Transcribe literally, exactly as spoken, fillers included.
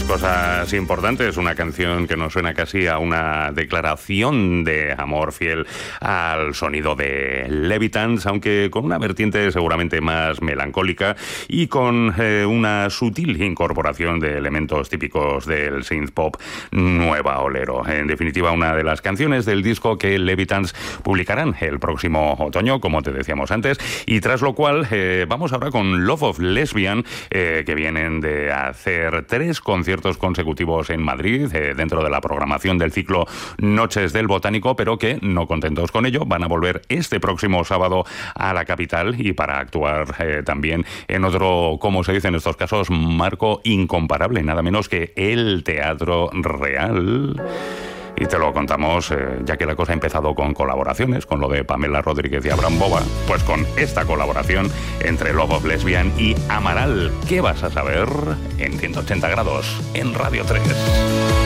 más cosas importantes, una canción que nos suena casi a una declaración de amor fiel al sonido de Levitans, aunque con una vertiente seguramente más melancólica y con eh, una sutil incorporación de elementos típicos del synth pop nueva olero. En definitiva, una de las canciones del disco que Levitans publicarán el próximo otoño, como te decíamos antes, y tras lo cual eh, vamos ahora con Love of Lesbian, eh, que vienen de hacer tres conciertos consecutivos en Madrid, eh, dentro de la programación del ciclo Noches del Botánico, pero que, no contentos con ello, van a volver este próximo sábado a la capital y para actuar eh, también en otro, como se dice en estos casos, marco incomparable, nada menos que el Teatro Real. Y te lo contamos, eh, ya que la cosa ha empezado con colaboraciones, con lo de Pamela Rodríguez y Abraham Bova, pues con esta colaboración entre Love of Lesbian y Amaral. ¿Qué vas a saber? En ciento ochenta grados, en Radio tres.